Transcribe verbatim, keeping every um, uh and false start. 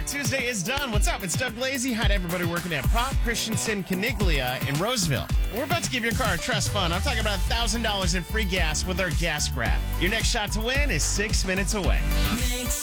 Tuesday is done. What's up? It's Doug Lazy. Hi to everybody working at Prop Christensen Caniglia in Roseville. We're about to give your car a trust fund. I'm talking about one thousand dollars in free gas with our gas grab. Your next shot to win is six minutes away.